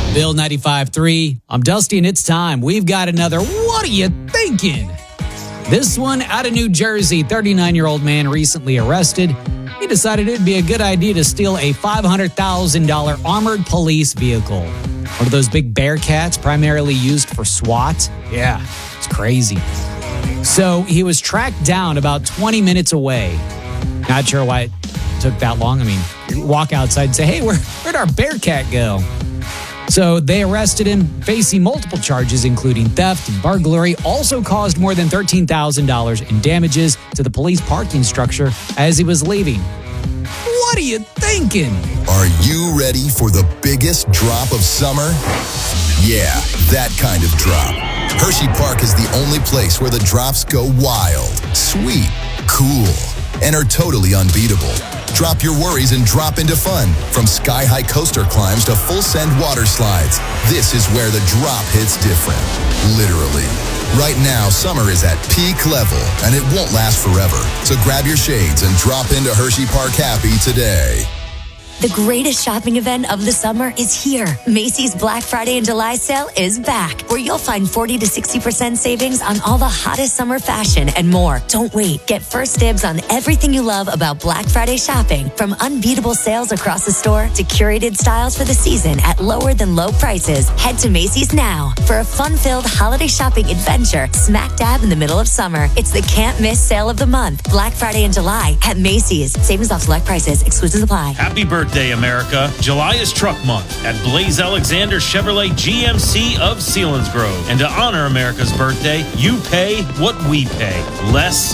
Bill 95.3. I'm Dusty, and it's time. We've got another What Are You Thinking? This one out of New Jersey. 39-year-old man recently arrested. He decided it'd be a good idea to steal a $500,000 armored police vehicle. One of those big Bearcats primarily used for SWAT. Yeah, it's crazy. So he was tracked down about 20 minutes away. Not sure why it took that long. I mean, you walk outside and say, hey, where'd our Bearcat go? So they arrested him, facing multiple charges, including theft and burglary. Also caused more than $13,000 in damages to the police parking structure as he was leaving. What are you thinking? Are you ready for the biggest drop of summer? Yeah, that kind of drop. Hershey Park is the only place where the drops go wild, sweet, cool, and are totally unbeatable. Drop your worries and drop into fun. From sky-high coaster climbs to full-send water slides, this is where the drop hits different. Literally. Right now, summer is at peak level, and it won't last forever. So grab your shades and drop into Hershey Park Happy today. The greatest shopping event of the summer is here. Macy's Black Friday and July sale is back, where you'll find 40 to 60% savings on all the hottest summer fashion and more. Don't wait. Get first dibs on everything you love about Black Friday shopping, from unbeatable sales across the store to curated styles for the season at lower than low prices. Head to Macy's now for a fun-filled holiday shopping adventure smack dab in the middle of summer. It's the can't-miss sale of the month. Black Friday and July at Macy's. Savings off select prices. Exclusions apply. Happy birthday, America. July is Truck Month at Blaze Alexander Chevrolet GMC of Selinsgrove. And to honor America's birthday, you pay what we pay. Less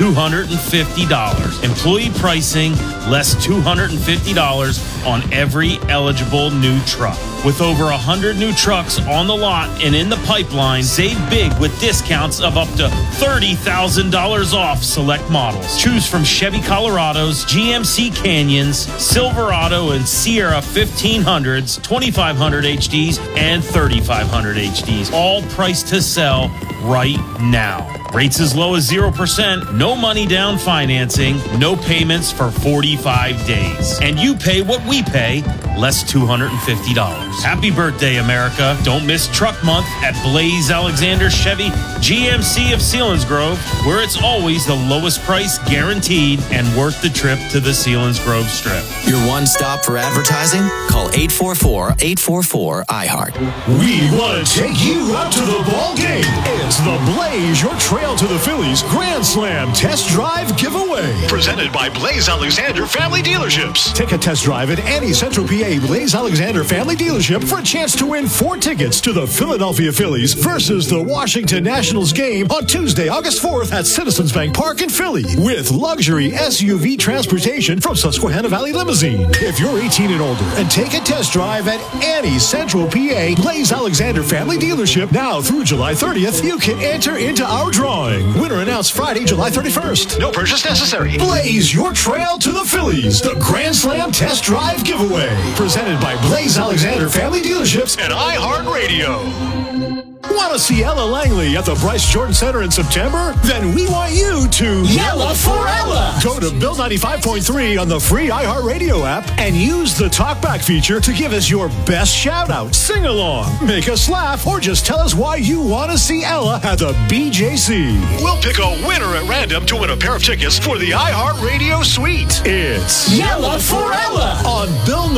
$250. Employee pricing, less $250 on every eligible new truck. With over 100 new trucks on the lot and in the pipeline, save big with discounts of up to $30,000 off select models. Choose from Chevy Colorados, GMC Canyons, Silverado and Sierra 1500s, 2500 HDs, and 3500 HDs. All priced to sell right now. Rates as low as 0%, no money down financing, no payments for 45 days. And you pay what we pay, less $250. Happy birthday, America. Don't miss Truck Month at Blaze Alexander Chevy GMC of Selinsgrove, where it's always the lowest price guaranteed and worth the trip to the Selinsgrove Strip. Your one stop for advertising? Call 844-844-iHeart. We want to take you out to the ball game. It's the Blaze Your Trail to the Phillies Grand Slam Test Drive Giveaway. Presented by Blaze Alexander Family Dealerships. Take a test drive at any Central PA Blaze Alexander Family Dealership for a chance to win 4 tickets to the Philadelphia Phillies versus the Washington Nationals game on Tuesday, August 4th at Citizens Bank Park in Philly, with luxury SUV transportation from Susquehanna Valley Limousine. If you're 18 and older and take a test drive at any Central PA Blaze Alexander Family Dealership now through July 30th, you can enter into our drawing. Winner announced Friday, July 31st. No purchase necessary. Blaze your trail to the Phillies. The Grand Slam Test Drive Giveaway. Presented by Blaze Alexander Family Dealerships and iHeartRadio. Want to see Ella Langley at the Bryce Jordan Center in September? Then we want you to Yella for Ella. Go to Bill 95.3 on the free iHeartRadio app and use the talkback feature to give us your best shout out, sing along, make us laugh, or just tell us why you want to see Ella at the BJC. We'll pick a winner at random to win a pair of tickets for the iHeartRadio suite. It's Yella for Ella on Bill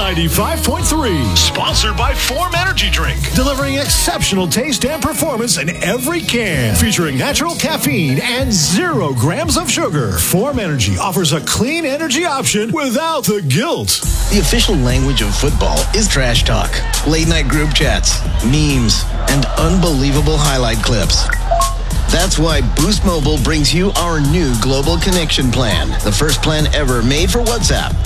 95.3. Sponsored by Form Energy Drink. Delivering exceptional taste and performance in every can. Featuring natural caffeine and 0 grams of sugar. Form Energy offers a clean energy option without the guilt. The official language of football is trash talk, late night group chats, memes, and unbelievable highlight clips. That's why Boost Mobile brings you our new Global Connection plan, the first plan ever made for WhatsApp.